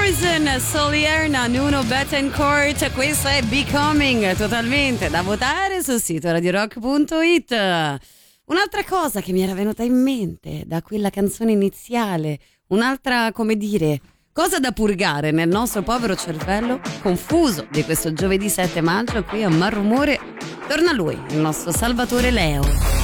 Poison, Solierna, Nuno Bettencourt, questa è Becoming, totalmente da votare sul sito radiorock.it. Un'altra cosa che mi era venuta in mente da quella canzone iniziale, un'altra, come dire, cosa da purgare nel nostro povero cervello confuso di questo giovedì 7 maggio qui a Malrumore, torna lui, il nostro Salvatore Leo.